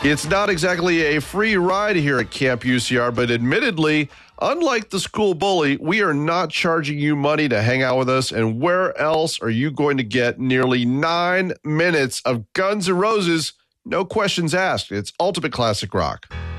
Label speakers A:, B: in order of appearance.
A: It's not exactly a free ride here at Camp UCR, but admittedly, unlike the school bully, we are not charging you money to hang out with us. And where else are you going to get nearly 9 minutes of Guns N' Roses? No questions asked. It's ultimate classic rock.